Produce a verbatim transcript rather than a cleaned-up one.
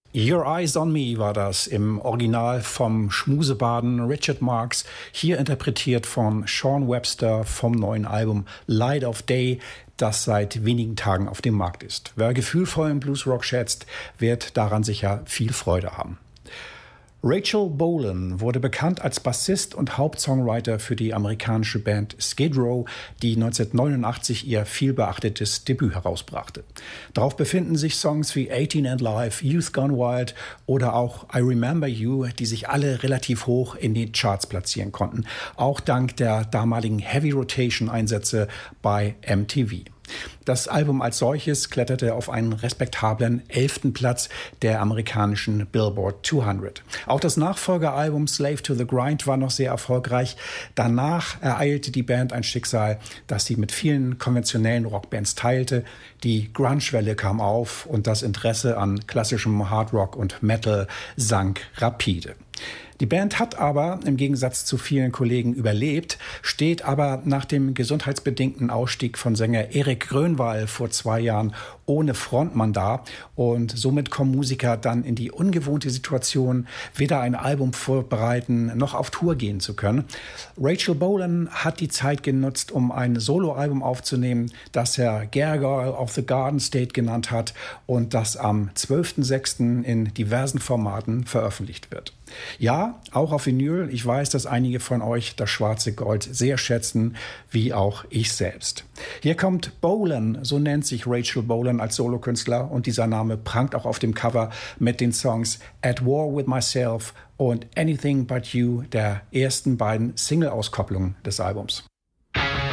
Your Eyes on Me war das im Original vom Schmusebaden Richard Marx, hier interpretiert von Sean Webster vom neuen Album Light of Day, das seit wenigen Tagen auf dem Markt ist. Wer gefühlvollen Bluesrock schätzt, wird daran sicher viel Freude haben. Rachel Bolan wurde bekannt als Bassist und Hauptsongwriter für die amerikanische Band Skid Row, die neunzehnhundertneunundachtzig ihr vielbeachtetes Debüt herausbrachte. Darauf befinden sich Songs wie eighteen and Live, Youth Gone Wild oder auch I Remember You, die sich alle relativ hoch in die Charts platzieren konnten, auch dank der damaligen Heavy Rotation Einsätze bei M T V. Das Album als solches kletterte auf einen respektablen elften Platz der amerikanischen Billboard zweihundert. Auch das Nachfolgealbum Slave to the Grind war noch sehr erfolgreich. Danach ereilte die Band ein Schicksal, das sie mit vielen konventionellen Rockbands teilte. Die Grunge-Welle kam auf und das Interesse an klassischem Hardrock und Metal sank rapide. Die Band hat aber im Gegensatz zu vielen Kollegen überlebt, steht aber nach dem gesundheitsbedingten Ausstieg von Sänger Erik Grönwall vor zwei Jahren ohne Frontmann da. Und somit kommen Musiker dann in die ungewohnte Situation, weder ein Album vorbereiten noch auf Tour gehen zu können. Rachel Bolan hat die Zeit genutzt, um ein Soloalbum aufzunehmen, das er Gargoyle of the Garden State genannt hat und das am zwölften sechsten in diversen Formaten veröffentlicht wird. Ja, auch auf Vinyl. Ich weiß, dass einige von euch das schwarze Gold sehr schätzen, wie auch ich selbst. Hier kommt Bolan, so nennt sich Rachel Bolan als Solokünstler und dieser Name prangt auch auf dem Cover mit den Songs At War With Myself und Anything But You, der ersten beiden Single-Auskopplungen des Albums.